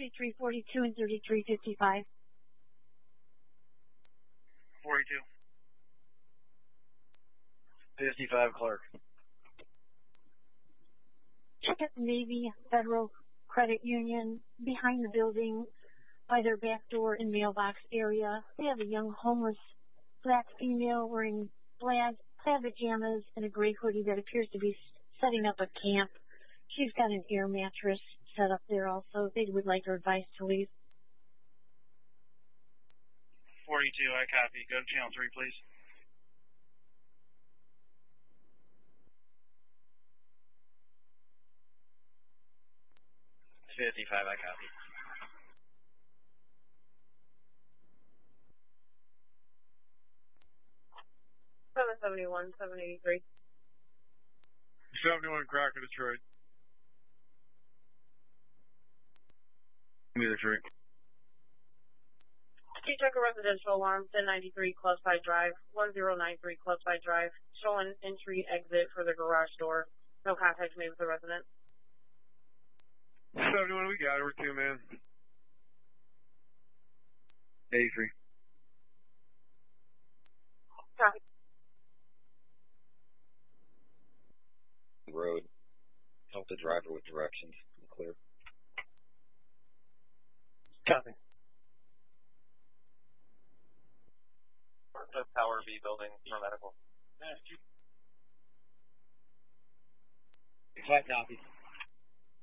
3342 and 3355. 42. 55 Clark. Check at Navy Federal Credit Union behind the building by their back door and mailbox area. They have a young homeless black female wearing plaid pajamas and a gray hoodie that appears to be setting up a camp. She's got an air mattress set up there also. They would like her advice to leave. 42, I copy. Go to channel 3, please. $55, I copy. $771, 783. 71 Crocker, Detroit. Detroit. You check a residential alarm, 1093 Clubside Drive, 1093 Clubside Drive, showing entry exit for the garage door. No contact made with the resident. 71, we got it. We're 2, man. 83. Copy. Road. Help the driver with directions. I'm clear. Copy. The Tower B building for medical. Flat copy.